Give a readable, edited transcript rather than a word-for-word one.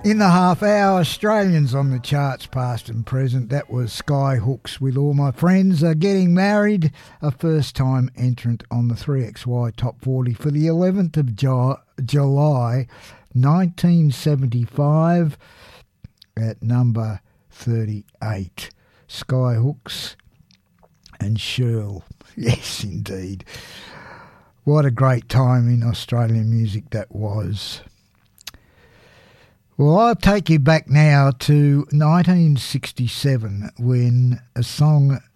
In the half hour, Australians on the charts past and present. That was Skyhooks with All My Friends Are Getting Married, a first-time entrant on the 3XY Top 40 for the 11th of July 1975 at number 38. Skyhooks and Shirl. Yes, indeed. What a great time in Australian music that was. Well, I'll take you back now to 1967 when a song